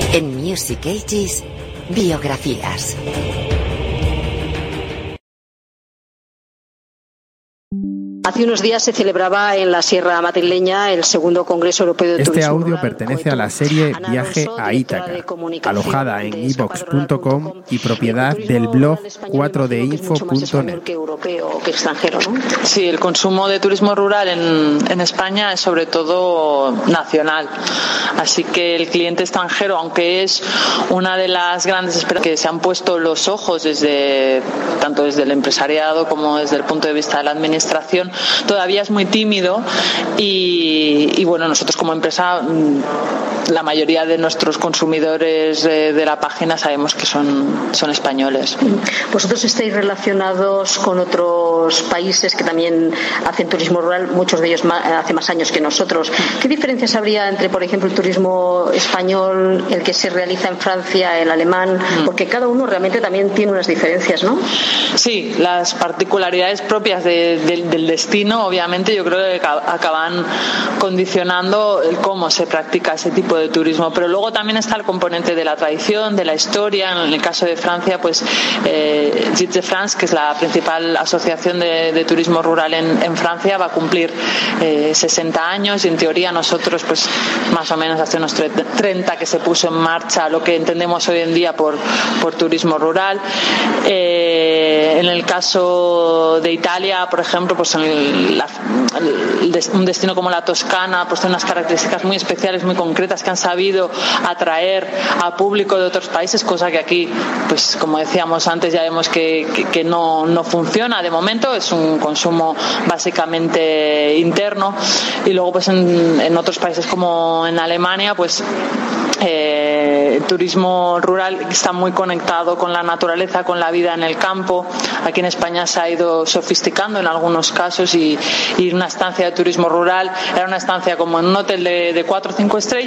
En Music Ages, biografías. Hace unos días se celebraba en la Sierra Madrileña el segundo Congreso Europeo de Turismo. Este audio Rural, pertenece a la serie Viaje a Ítaca, alojada en iVoox.com y propiedad del blog 4dinfo.net. Sí, el consumo de turismo rural en España es sobre todo nacional. Así que el cliente extranjero, aunque es una de las grandes esperanzas que se han puesto los ojos tanto desde el empresariado como desde el punto de vista de la administración, todavía es muy tímido y bueno, nosotros como empresa, la mayoría de nuestros consumidores de la página sabemos que son españoles. Vosotros estáis relacionados con otros países que también hacen turismo rural, muchos de ellos hace más años que nosotros. ¿Qué diferencias habría entre, por ejemplo, el turismo español, el que se realiza en Francia, el alemán? Porque cada uno realmente también tiene unas diferencias, ¿no? Sí, las particularidades propias del destino, obviamente, yo creo que acaban condicionando cómo se practica ese tipo de turismo, pero luego también está el componente de la tradición, de la historia. En el caso de Francia, pues Gîtes de France, que es la principal asociación de turismo rural en Francia, va a cumplir 60 años y en teoría nosotros, pues más o menos hace unos 30 que se puso en marcha lo que entendemos hoy en día por turismo rural. En el caso de Italia, por ejemplo, pues un destino como la Toscana pues tiene unas características muy especiales, muy concretas, que han sabido atraer a público de otros países, cosa que aquí, pues como decíamos antes, ya vemos que no funciona de momento. Es un consumo básicamente interno. Y luego pues en otros países como en Alemania, pues el turismo rural está muy conectado con la naturaleza, con la vida en el campo. Aquí en España se ha ido sofisticando en algunos casos y una estancia de turismo rural era una estancia como en un hotel de 4 o 5 estrellas.